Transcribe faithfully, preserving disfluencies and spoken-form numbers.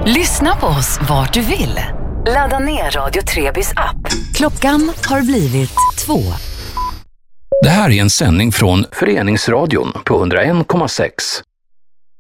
Lyssna på oss vart du vill. Ladda ner Radio Trebys app. Klockan har blivit två. Det här är en sändning från Föreningsradion på hundra en komma sex.